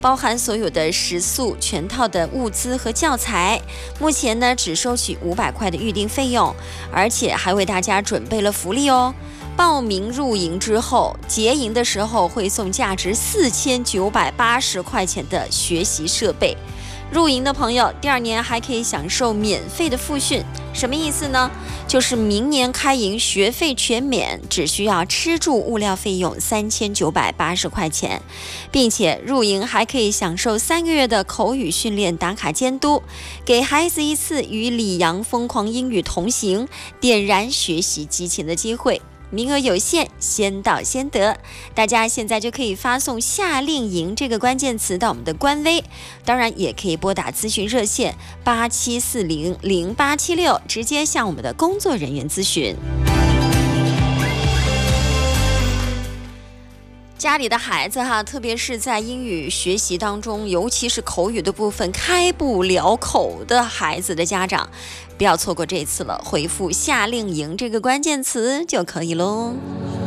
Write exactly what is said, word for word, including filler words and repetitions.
包含所有的食宿全套的物资和教材。目前呢，只收取五百块的预订费用，而且还为大家准备了福利哦。报名入营之后，结营的时候会送价值四千九百八十块钱的学习设备。入营的朋友，第二年还可以享受免费的复训，什么意思呢？就是明年开营学费全免，只需要吃住物料费用三千九百八十块钱，并且入营还可以享受三个月的口语训练打卡监督，给孩子一次与李阳疯狂英语同行，点燃学习激情的机会。名额有限，先到先得，大家现在就可以发送夏令营这个关键词到我们的官微，当然也可以拨打咨询热线八七四零零八七六，直接向我们的工作人员咨询。家里的孩子哈，特别是在英语学习当中，尤其是口语的部分开不了口的孩子的家长，不要错过这次了，回复夏令营这个关键词就可以喽。